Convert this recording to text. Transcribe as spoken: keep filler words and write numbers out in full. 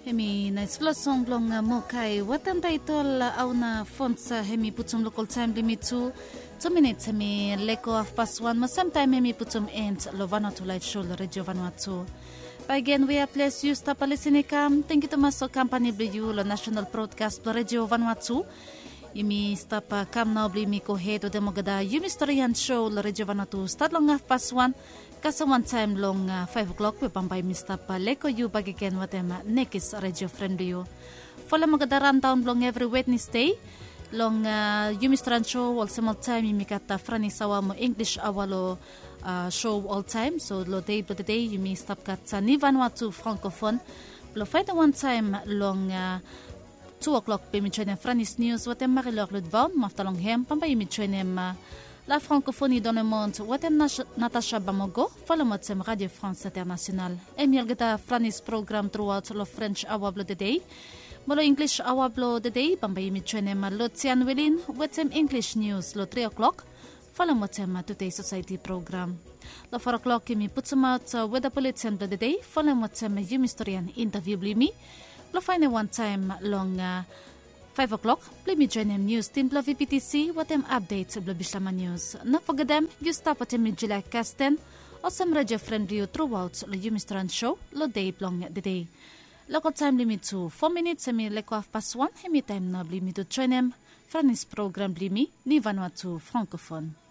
Hemi na isla songlong mo kay watan title au na font sa hemi putum local time limit to two minutes hemi leko of past one ma sometime hemi putum end lovana to light show radio Vanuatu. Again, we are pleased you stop listening. Thank you to my company blue la national broadcast radio Vanuatu. Yumi stop kam na bli mi ko head de mogada yumi storyan show la radio Vanuatu start long half past one kasa one time long uh, five o'clock we pambay mi stop leko you bagiken watema nekis radio friendly you follow mogada run down long every Wednesday long uh, yumi storyan show all same time yumi kata frani sawa mo English awalo uh, show all time so lo day but the day yumi stop kata ni Vanuatu francophone lo fight one time long uh, two o'clock pe mi chene Franis News watem marilor ludvan maftalong hem pambay mi chene ma la francophonie dans le monde watem Natasha Bamogo follow motem Radio France International Emil geta Franis program throughout lo French awablo the day molo English awablo the day pambay mi chene ma lo Tian Welin watem English News lo three o'clock follow motem Today Society program lo four o'clock mi putsumat uh, weather bulletin the day follow motem yumi historian interview blimi lo find one time long uh, five o'clock play me join them news team lo V P T C watem updates blo bislama news na fogadem you stop watem mi July Casten awesome radio friendly throughout lo Yumistran show lo day long the day local time limit to four minutes mi leko half past one hemi time na bli mi to join them Franis program bli mi ni Vanuatu francophone.